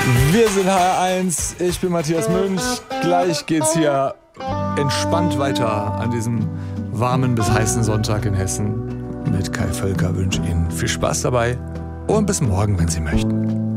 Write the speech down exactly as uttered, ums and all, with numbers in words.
Wir sind H R eins, ich bin Matthias Münch. Gleich geht's hier entspannt weiter an diesem warmen bis heißen Sonntag in Hessen. Mit Kai Völker wünsche ich Ihnen viel Spaß dabei und bis morgen, wenn Sie möchten.